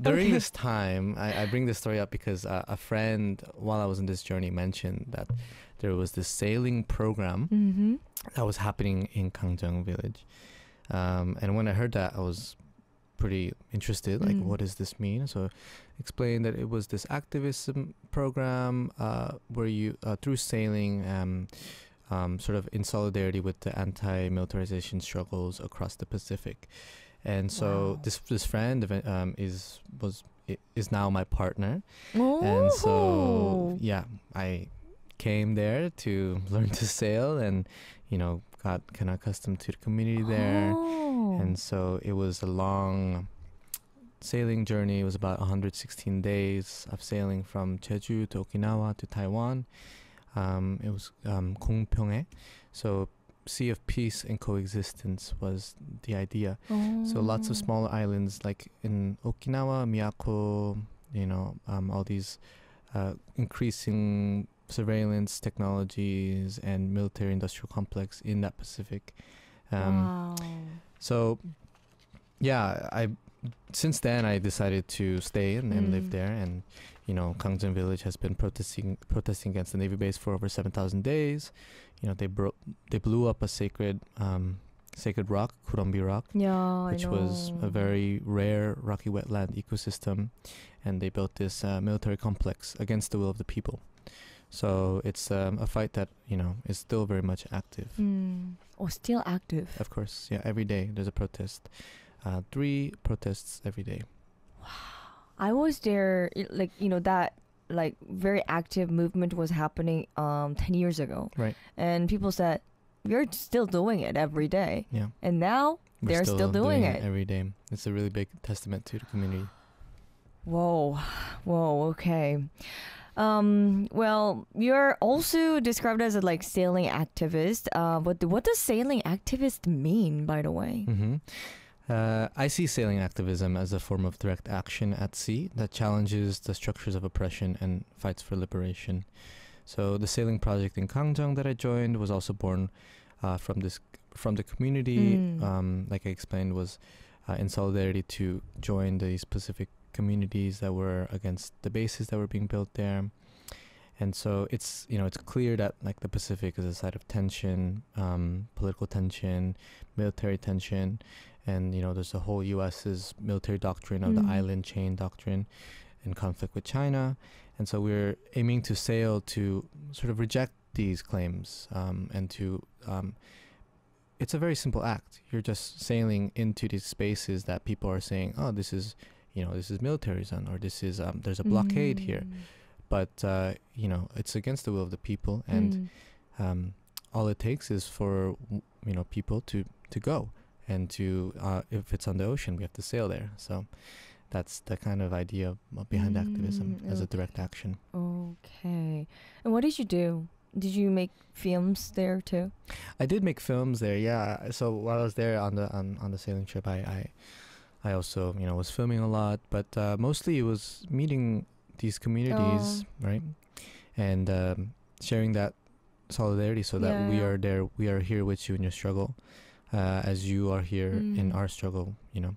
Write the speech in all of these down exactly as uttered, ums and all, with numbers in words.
during Okay. this time, I, I bring this story up because uh, a friend, while I was in this journey, mentioned that there was this sailing program Mm-hmm. that was happening in Gangjeong village. Um, and when I heard that, I was pretty interested. Like, Mm. what does this mean? So, explained that it was this activism program uh, where you, uh, through sailing, um, um, sort of in solidarity with the anti-militarization struggles across the Pacific. And so Wow. this this friend event, um, is was i- is now my partner. Oh. And so yeah, I came there to learn to sail, and you know, got kind of accustomed to the community there. Oh. And so it was a long sailing journey. It was about one hundred sixteen days of sailing from Jeju to Okinawa to Taiwan. Um, it was um, 공평해, so sea of peace and coexistence was the idea. So lots of Oh. smaller islands like in Okinawa, Miyako, you know, um, all these uh, increasing surveillance technologies and military industrial complex in that Pacific. Um, Wow. So, yeah, I since then I decided to stay and, and live Mm. there, and you know, Gangjeong village has been protesting protesting against the navy base for over seven thousand days. You know, they broke they blew up a sacred um, sacred rock, Kurombi Rock, Yeah, which I was a know. very rare rocky wetland ecosystem, and they built this uh, military complex against the will of the people. So it's um, a fight that, you know, is still very much active. Mm. Oh, still active. Of course, yeah. Every day there's a protest. Uh, three protests every day. I was there, i- like, you know, that like very active movement was happening um ten years ago. Right. And people said, we're still doing it every day. Yeah, And now we're they're still doing it. every day. It's a really big testament to the community. Whoa. Whoa, okay. Um, well, you're also described as a like sailing activist. Uh, but what does sailing activist mean, by the way? hmm Uh, I see sailing activism as a form of direct action at sea that challenges the structures of oppression and fights for liberation. So the sailing project in Gangjeong that I joined was also born uh, from this from the community. Mm. Um, like I explained, was uh, in solidarity to join the specific communities that were against the bases that were being built there. And so it's, you know, it's clear that like the Pacific is a site of tension, um, political tension, military tension, and you know there's the whole U S's military doctrine of Mm. the island chain doctrine in conflict with China. And so we're aiming to sail to sort of reject these claims, um, and to um, it's a very simple act. You're just sailing into these spaces that people are saying, oh, this is, you know, this is military zone, or this is um, there's a blockade here. Mm. But uh, you know, it's against the will of the people, and Mm. um, all it takes is for w- you know people to to go, and to uh, if it's on the ocean, we have to sail there. So that's the kind of idea of- behind activism Mm, as a okay. direct action. Okay. And what did you do? Did you make films there too? I did make films there, yeah. So while I was there on the on, on the sailing trip, I, I I also you know was filming a lot, but uh, mostly it was meeting these communities, right, and um, sharing that solidarity, so that Yeah, we yeah. are there, we are here with you in your struggle, uh, as you are here in Mm. our struggle, you know.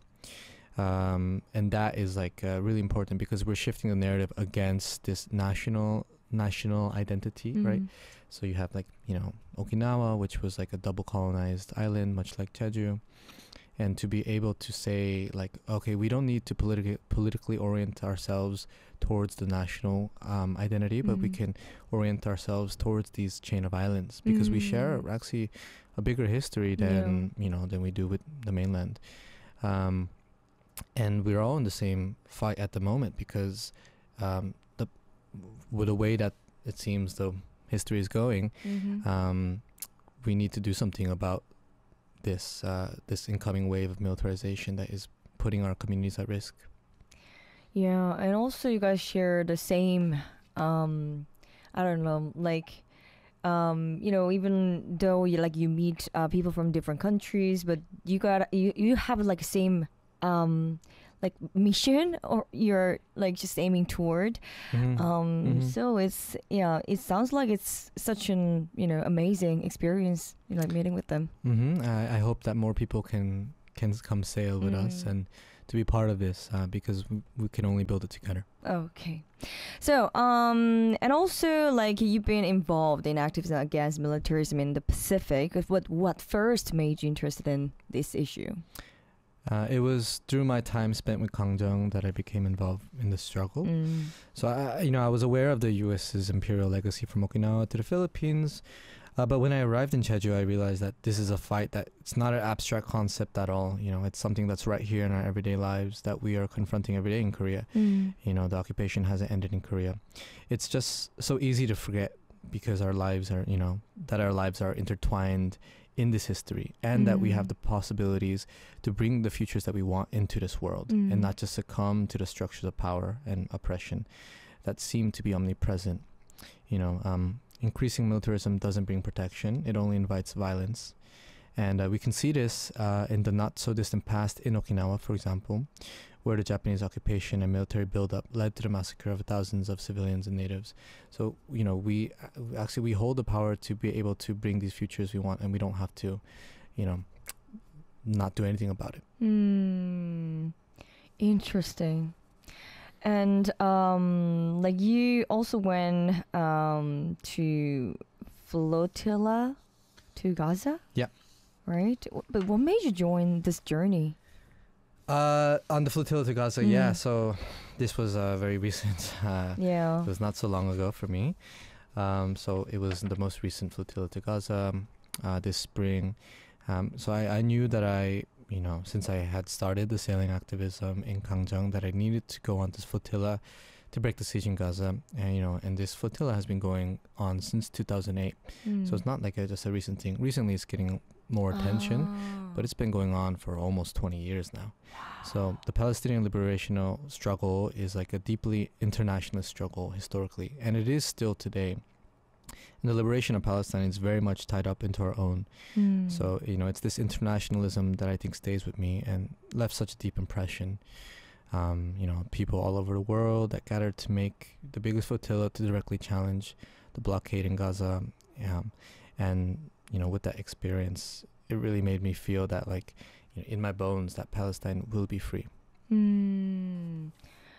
Um, and that is like uh, really important because we're shifting the narrative against this national national identity, right? Mm. So you have like, you know, Okinawa, which was like a double colonized island, much like Jeju. And to be able to say like, okay, we don't need to politically politically orient ourselves towards the national um, identity, but we Mm. can orient ourselves towards these chain of islands because we share Mm. actually a bigger history than, you know, than we do with the mainland. Um, and we're all in the same fight at the moment because um, the with the way that it seems the history is going, Mhm. um, we need to do something about this uh, this incoming wave of militarization that is putting our communities at risk. Yeah, and also you guys share the same um I don't know, like um you know, even though you like you meet uh, people from different countries, but you got you you have like same um like mission, or you're like just aiming toward Mhm. um Mhm. so it's, yeah, it sounds like it's such an, you know, amazing experience, you know, like meeting with them. Mm-hmm. I, I hope that more people can can come sail with us Mm. and to be part of this uh, because we, we can only build it together. Okay. So, um, and also, like, you've been involved in activism against militarism in the Pacific. What what first made you interested in this issue? Uh, it was through my time spent with Kang Jung that I became involved in the struggle. Mm. So, I, you know, I was aware of the U S's imperial legacy from Okinawa to the Philippines. Uh, but when I arrived in Jeju, I realized that this is a fight that it's not an abstract concept at all. You know, it's something that's right here in our everyday lives that we are confronting every day in Korea. Mm. You know, the occupation hasn't ended in Korea. It's just so easy to forget because our lives are, you know, that our lives are intertwined in this history and mm. that we have the possibilities to bring the futures that we want into this world mm. and not just succumb to the structures of power and oppression that seem to be omnipresent. You know, um, increasing militarism doesn't bring protection. It only invites violence. And uh, we can see this uh, in the not so distant past in Okinawa, for example, where the Japanese occupation and military buildup led to the massacre of thousands of civilians and natives. So, you know, we uh, actually, we hold the power to be able to bring these futures we want, and we don't have to, you know, not do anything about it. Mm, interesting. And um, like you also went um, to flotilla to Gaza? Yeah. Right? But what made you join this journey? Uh, on the flotilla to Gaza, Mm. yeah. So this was uh, very recent. Uh, Yeah. It was not so long ago for me. Um, so it was the most recent flotilla to Gaza uh, this spring. Um, so I, I knew that I, you know, since I had started the sailing activism in Gangjeong, that I needed to go on this flotilla to break the siege in Gaza. And, you know, and this flotilla has been going on since two thousand eight. Mm. So it's not like a, just a recent thing. Recently it's getting more attention, Ah. but it's been going on for almost twenty years now. So the Palestinian liberational struggle is like a deeply internationalist struggle historically, and it is still today. And the liberation of Palestine is very much tied up into our own. Mm. So, you know, it's this internationalism that I think stays with me and left such a deep impression. Um, you know, people all over the world that gathered to make the biggest flotilla to directly challenge the blockade in Gaza. Um, and, you know, with that experience, it really made me feel that, like, you know, in my bones, that Palestine will be free. Mm.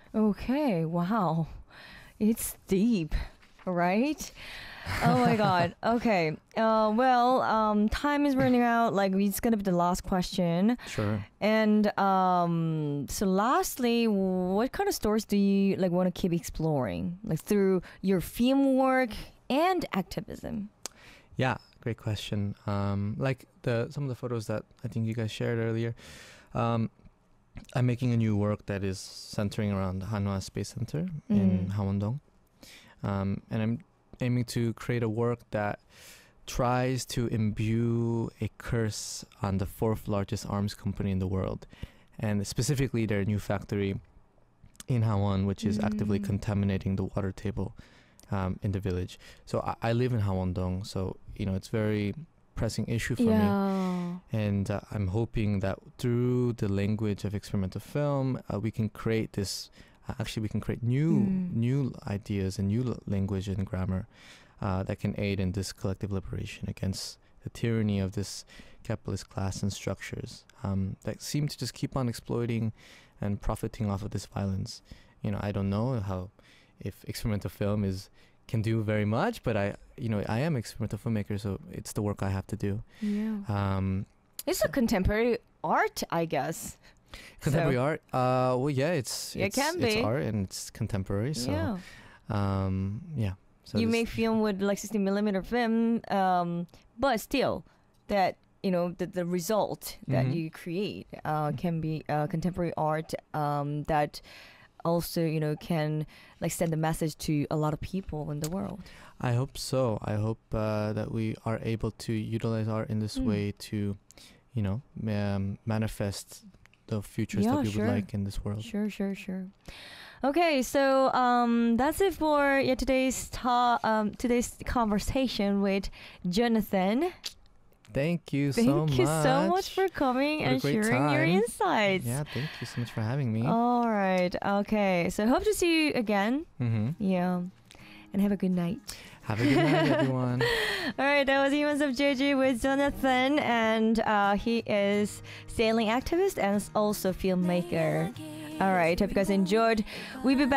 Okay, wow. It's deep, right? Oh my god. Okay. Uh, well, um, time is running out. Like, it's gonna be the last question. Sure. And um, so, lastly, what kind of stories do you like want to keep exploring, like through your film work and activism? Yeah, great question. Um, like the some of the photos that I think you guys shared earlier, um, I'm making a new work that is centering around the Hanwha Space Center in Mm. Hwangwon-dong, um, and I'm aiming to create a work that tries to imbue a curse on the fourth largest arms company in the world, and specifically their new factory in Hwangwon, which is actively Mm. contaminating the water table um, in the village. So I, I live in Hwangwon-dong, so you know it's very pressing issue for me. Yeah. And uh, I'm hoping that through the language of experimental film, uh, we can create this. Uh, actually, we can create new, Mm. new ideas and new l- language and grammar uh, that can aid in this collective liberation against the tyranny of this capitalist class and structures um, that seem to just keep on exploiting and profiting off of this violence. You know, I don't know how, if experimental film is can do very much, but I, you know, I am an experimental filmmaker, so it's the work I have to do. Yeah. Um, It's a contemporary art, I guess. Contemporary So- art? Uh, well, yeah, it's Yeah, it it's, can it's be. art and it's contemporary. So, Yeah. um, yeah. So You this- make film with like sixty millimeter film, um, but still, that you know the the result that Mhm. you create uh, can be uh, contemporary art um, that also you know can like send a message to a lot of people in the world. I hope so. I hope uh, that we are able to utilize art in this Mm. way to, you know, um, manifest the futures Yeah, that we sure. would like in this world. Sure, sure, sure. Okay, so um, that's it for yeah, today's ta- um, today's conversation with Jonathan. Thank you Thank so you much. so much for coming What a and great sharing your time. insights. Yeah, thank you so much for having me. All right. Okay. So hope to see you again. Mm-hmm. Yeah. and have a good night. Have a good night, everyone. All right, that was Humans of Jeju with Jonathan, and uh, he is sailing activist and also filmmaker. All right, hope you guys enjoyed. We'll be back